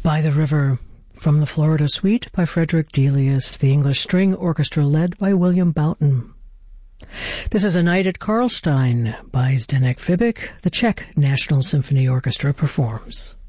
By the River, from the Florida Suite by Frederick Delius, the English String Orchestra led by William Boughton. This is A Night at Karlstein by Zdeněk Fibik, the Czech National Symphony Orchestra performs.